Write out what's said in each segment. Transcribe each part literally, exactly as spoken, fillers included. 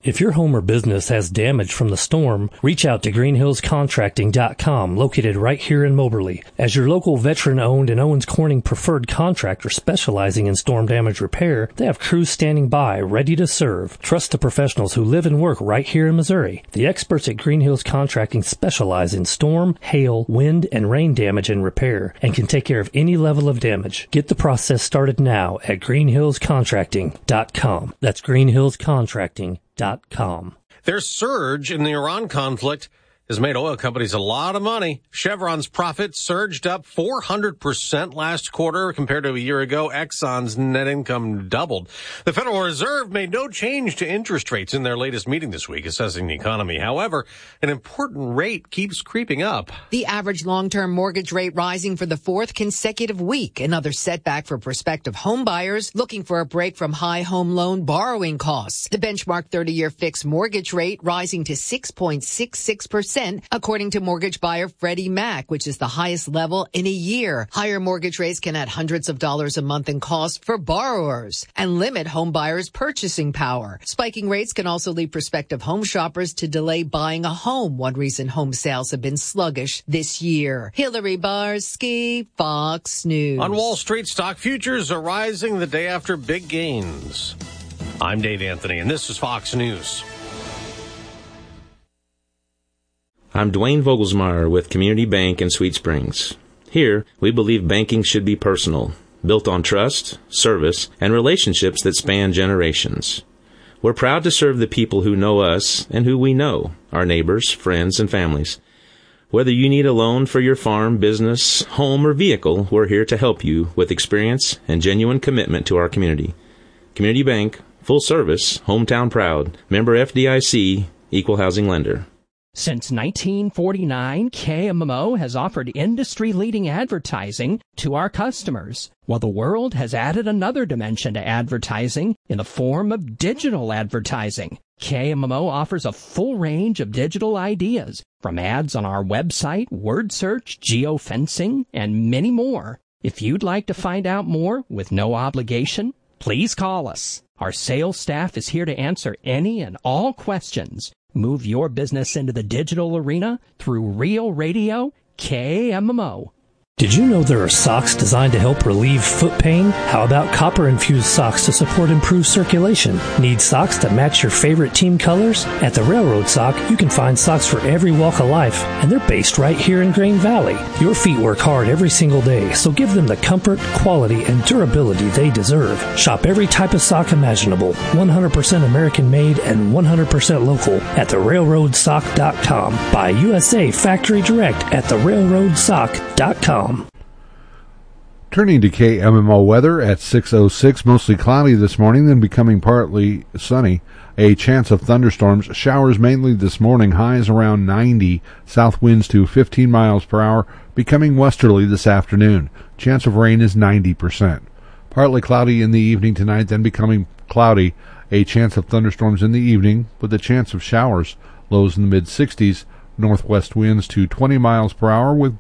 If your home or business has damage from the storm, reach out to green hills contracting dot com, located right here in Moberly. As your local veteran-owned and Owens Corning preferred contractor specializing in storm damage repair, they have crews standing by, ready to serve. Trust the professionals who live and work right here in Missouri. The experts at Green Hills Contracting specialize in storm, hail, wind, and rain damage and repair, and can take care of any level of damage. Get the process started now at green hills contracting dot com. That's green hills contracting dot com. Their surge in the Iran conflict has made oil companies a lot of money. Chevron's profit surged up four hundred percent last quarter compared to a year ago. Exxon's net income doubled. The Federal Reserve made no change to interest rates in their latest meeting this week, assessing the economy. However, an important rate keeps creeping up. The average long-term mortgage rate rising for the fourth consecutive week. Another setback for prospective home buyers looking for a break from high home loan borrowing costs. The benchmark thirty-year fixed mortgage rate rising to six point six six percent. According to mortgage buyer Freddie Mac, which is the highest level in a year. Higher mortgage rates can add hundreds of dollars a month in cost for borrowers and limit home buyers' purchasing power. Spiking rates can also lead prospective home shoppers to delay buying a home. One reason home sales have been sluggish this year. Hillary Barsky, Fox News. On Wall Street, stock futures are rising the day after big gains. I'm Dave Anthony, and this is Fox News. I'm Dwayne Vogelsmeyer with Community Bank in Sweet Springs. Here, we believe banking should be personal, built on trust, service, and relationships that span generations. We're proud to serve the people who know us and who we know, our neighbors, friends, and families. Whether you need a loan for your farm, business, home, or vehicle, we're here to help you with experience and genuine commitment to our community. Community Bank, full service, hometown proud, member F D I C, equal housing lender. Since nineteen forty-nine, K M M O has offered industry-leading advertising to our customers, while the world has added another dimension to advertising in the form of digital advertising. K M M O offers a full range of digital ideas, from ads on our website, word search, geofencing, and many more. If you'd like to find out more with no obligation, please call us. Our sales staff is here to answer any and all questions. Move your business into the digital arena through Real Radio K M M O. Did you know there are socks designed to help relieve foot pain? How about copper-infused socks to support improved circulation? Need socks that match your favorite team colors? At the Railroad Sock, you can find socks for every walk of life, and they're based right here in Grain Valley. Your feet work hard every single day, so give them the comfort, quality, and durability they deserve. Shop every type of sock imaginable, one hundred percent American-made and one hundred percent local at the railroad sock dot com. Buy U S A Factory Direct at the railroad sock dot com. Turning to K M M O weather at six oh six, mostly cloudy this morning, then becoming partly sunny. A chance of thunderstorms, showers mainly this morning, highs around ninety, south winds to fifteen miles per hour, becoming westerly this afternoon. Chance of rain is ninety percent. Partly cloudy in the evening tonight, then becoming cloudy. A chance of thunderstorms in the evening, with a chance of showers. Lows in the mid-sixties, northwest winds to twenty miles per hour with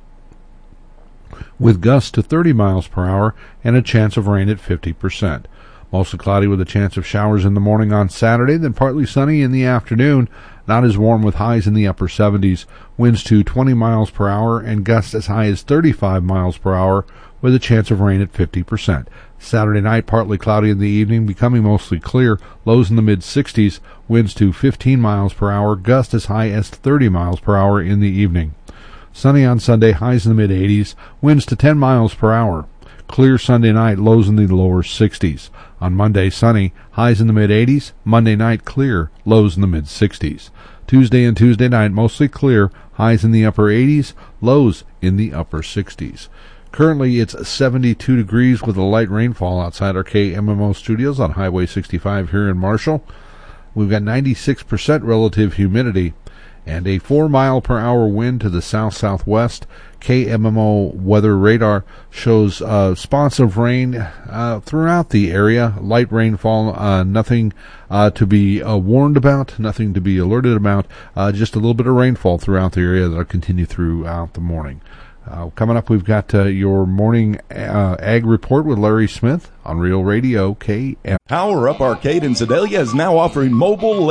with gusts to thirty miles per hour and a chance of rain at fifty percent. Mostly cloudy with a chance of showers in the morning on Saturday, then partly sunny in the afternoon. Not as warm with highs in the upper seventies. Winds to twenty miles per hour and gusts as high as thirty-five miles per hour with a chance of rain at fifty percent. Saturday night, partly cloudy in the evening, becoming mostly clear. Lows in the mid-sixties. Winds to fifteen miles per hour. Gusts as high as thirty miles per hour in the evening. Sunny on Sunday, highs in the mid-eighties, winds to ten miles per hour. Clear Sunday night, lows in the lower sixties. On Monday, sunny, highs in the mid-eighties. Monday night, clear, lows in the mid-sixties. Tuesday and Tuesday night, mostly clear, highs in the upper eighties, lows in the upper sixties. Currently, it's seventy-two degrees with a light rainfall outside our K M M O studios on Highway sixty-five here in Marshall. We've got ninety-six percent relative humidity and a four mile per hour wind to the south-southwest. K M M O weather radar shows uh, spots of rain uh, throughout the area. Light rainfall, uh, nothing uh, to be uh, warned about, nothing to be alerted about, uh, just a little bit of rainfall throughout the area that will continue throughout the morning. Uh, coming up, we've got uh, your morning uh, ag report with Larry Smith on Real Radio K M. Power Up Arcade in Sedalia is now offering mobile